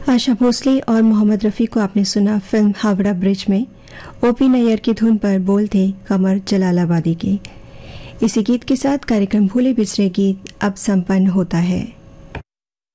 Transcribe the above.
आशा भोसले और मोहम्मद रफ़ी को आपने सुना फिल्म हावड़ा ब्रिज में। ओपी नैयर की धुन पर बोल थे कमर जलालाबादी के। इसी गीत के साथ कार्यक्रम भूले बिसरे गीत अब संपन्न होता है।